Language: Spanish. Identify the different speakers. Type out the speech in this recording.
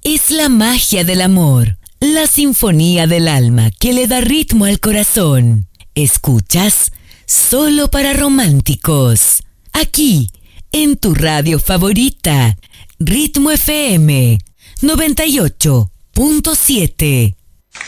Speaker 1: Es la magia del amor, la sinfonía del alma que le da ritmo al corazón. Escuchas Solo para Románticos, aquí en tu radio favorita, Ritmo FM 98.7.